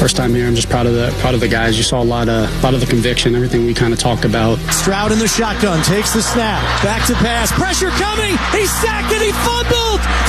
first time here. I'm just proud of the guys. You saw a lot of the conviction, everything we kind of talked about. Stroud in the shotgun, takes the snap, back to pass, pressure coming, he's sacked and he fumbled!